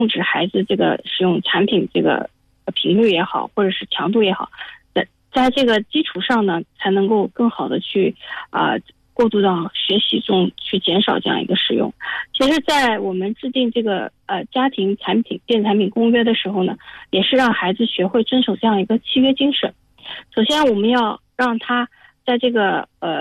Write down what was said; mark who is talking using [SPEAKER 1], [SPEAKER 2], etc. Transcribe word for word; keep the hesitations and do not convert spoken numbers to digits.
[SPEAKER 1] 控制孩子这个使用产品这个频率也好，或者是强度也好，在在这个基础上呢，才能够更好的去啊、呃、过渡到学习中去，减少这样一个使用。其实在我们制定这个呃家庭产品电子产品公约的时候呢，也是让孩子学会遵守这样一个契约精神。首先我们要让他在这个呃